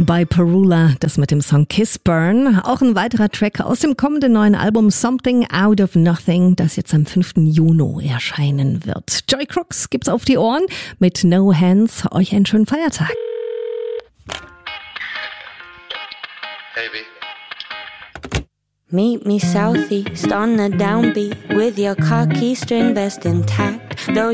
bei Perula, das mit dem Song Kiss Burn. Auch ein weiterer Track aus dem kommenden neuen Album Something Out of Nothing, das jetzt am 5. Juni erscheinen wird. Joy Crooks gibt's auf die Ohren mit No Hands. Euch einen schönen Feiertag. Baby. Meet me southeast on the downbeat with your khaki string vest intact. Though